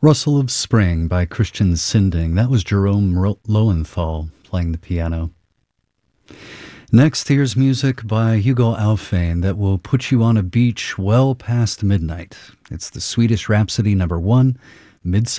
Rustle of Spring by Christian Sinding. That was Jerome Lowenthal playing the piano. Next, here's music by Hugo Alfvén that will put you on a beach well past midnight. It's the Swedish Rhapsody #1, Midsummer